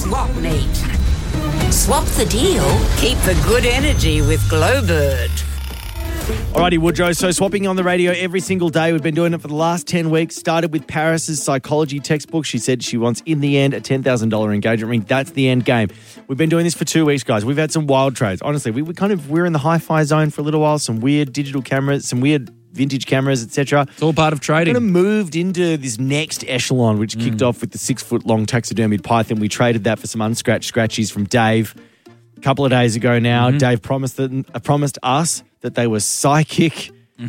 swap meet. Swap the deal, keep the good energy with Glowbird. Alrighty, Woodrow. So swapping on the radio every single day. We've been doing it for the last 10 weeks. Started with Paris's psychology textbook. She said she wants, in the end, a $10,000 engagement ring. That's the end game. We've been doing this for 2 weeks, guys. We've had some wild trades. Honestly, we're in the hi-fi zone for a little while. Some weird digital cameras, some weird vintage cameras, etc. It's all part of trading. Kind of moved into this next echelon, which kicked off with the 6-foot-long taxidermied python. We traded that for some unscratched scratchies from Dave a couple of days ago now. Dave promised us that they were psychic.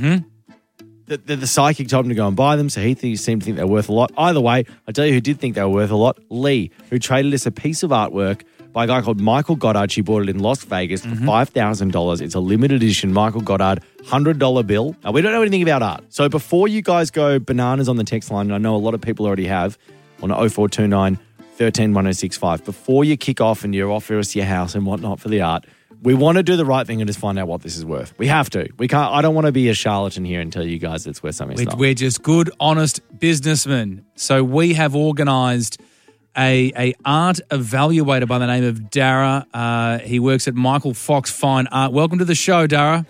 That the psychic told him to go and buy them, so he seemed to think they were worth a lot. Either way, I tell you who did think they were worth a lot. Lee, who traded us a piece of artwork by a guy called Michael Goddard. She bought it in Las Vegas for $5,000. It's a limited edition Michael Goddard $100 bill. Now, we don't know anything about art. So before you guys go bananas on the text line, and I know a lot of people already have, on 0429 13 1065, before you kick off and you offer us your house and whatnot for the art, we want to do the right thing and just find out what this is worth. We have to. We can't. I don't want to be a charlatan here and tell you guys it's worth something. We're just good, honest businessmen. So we have organised a art evaluator by the name of Dara. He works at Michael Fox Fine Art. Welcome to the show, Dara.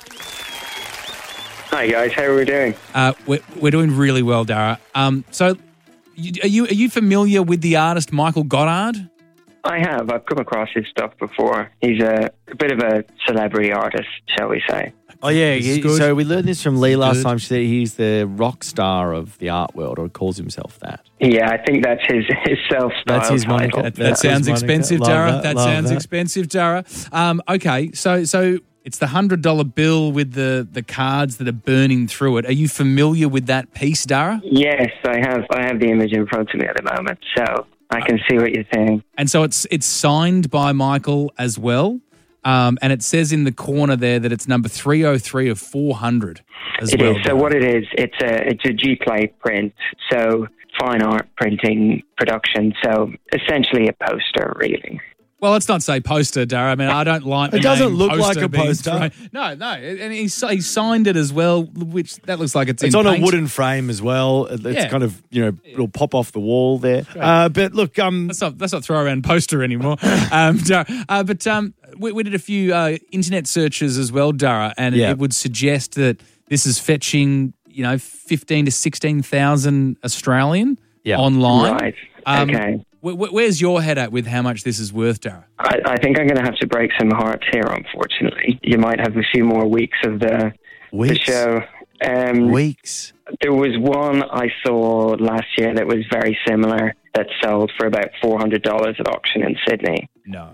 Hi guys, how are we doing? We're doing really well, Dara. So are you familiar with the artist Michael Goddard? I have. I've come across his stuff before. He's a bit of a celebrity artist, shall we say. Oh, yeah. So we learned this from Lee last time. She said he's the rock star of the art world, or calls himself that. Yeah, I think that's his self-style That's his title. moniker. That sounds expensive, Dara. That sounds that. expensive, Dara. Okay, so it's the $100 bill with the cards that are burning through it. Are you familiar with that piece, Dara? Yes, I have. I have the image in front of me at the moment, so I can see what you're saying. And so it's signed by Michael as well. And it says in the corner there that it's number 303 of 400 as It well. is. So what it is, it's a G-Play print, so fine art printing production, so essentially a poster, really. Well, let's not say poster, Dara. I mean, I don't like the It doesn't name look like poster a being poster. thrown. No. And he signed it as well, which that looks like it's It's in on paint. a wooden frame as well. It's Yeah. kind of, it'll pop off the wall there. But look, Let's not throw around poster anymore. Dara. We did a few internet searches as well, Dara, and it would suggest that this is fetching, 15 to 16,000 Australian online. Right. Okay. Where's your head at with how much this is worth, Dara? I think I'm going to have to break some hearts here, unfortunately. You might have a few more weeks of the show. Weeks. There was one I saw last year that was very similar that sold for about $400 at auction in Sydney. No.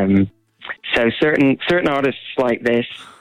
So certain artists like this,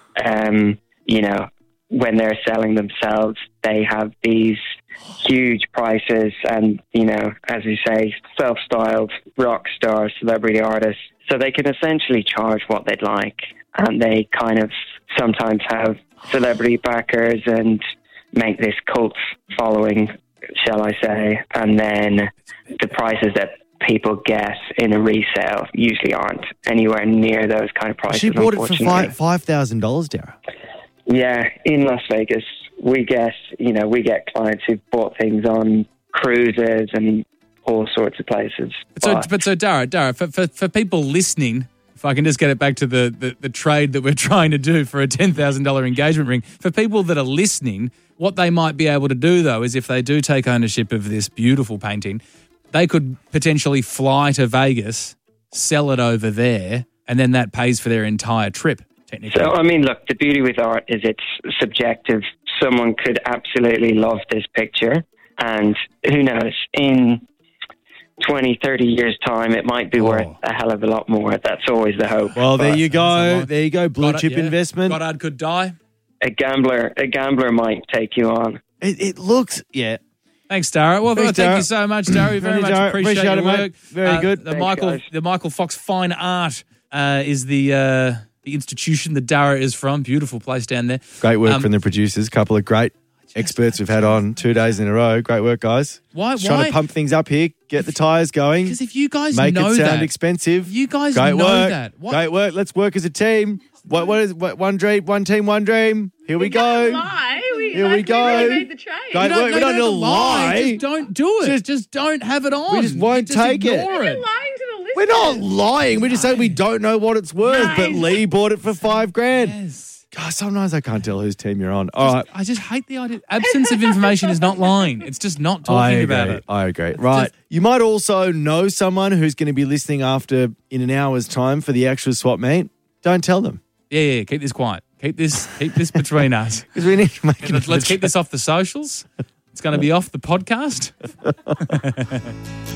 when they're selling themselves, they have these huge prices and, as you say, self-styled rock star celebrity artists. So they can essentially charge what they'd like, and they kind of sometimes have celebrity backers and make this cult following, shall I say, and then the prices that people get in a resale usually aren't anywhere near those kind of prices. She bought it for unfortunately. $5,000, Dara. Yeah, in Las Vegas, we get clients who've bought things on cruises and all sorts of places. So Dara, for people listening, if I can just get it back to the trade that we're trying to do for a $10,000 engagement ring, for people that are listening, what they might be able to do, though, is if they do take ownership of this beautiful painting, they could potentially fly to Vegas, sell it over there, and then that pays for their entire trip, technically. So, I mean, look, the beauty with art is it's subjective. Someone could absolutely love this picture, and who knows, in 20, 30 years' time, it might be worth a hell of a lot more. That's always the hope. Well, there you go. There you go. Blue chip investment. Goddard could die. A gambler might take you on. It looks, Thanks, Dara. Well, Thanks, thank Dara. you so much, Dara. We very much Dara. appreciate your it, work. mate. Very good. The Thanks, Michael Fox Fine Art is the institution that Dara is from. Beautiful place down there. Great work from the producers. Couple of great experts we've had on 2 days in a row. Great work, guys. Why? Just trying to pump things up here, get the tyres going. Because if you guys Make know it sound that, expensive. you guys Great know work. that. What? Great work. Let's work as a team. What is one dream, one team, one dream? Here we go. Here we go. We made the trade. Great work. We don't need to lie. Just don't do it. Just don't have it on. We just won't take it. ignore You're it. lying to the We're not lying. We're just saying we don't know what it's worth. But Lee bought it for $5,000. Yes. God, sometimes I can't tell whose team you're on. All right. I just hate the idea. Absence of information is not lying. It's just not talking about it. I agree. Right. You might also know someone who's going to be listening in an hour's time for the actual swap meet. Don't tell them. Yeah. Keep this quiet. Keep this between us. Because we need to make it. Let's keep this off the socials. It's going to be off the podcast.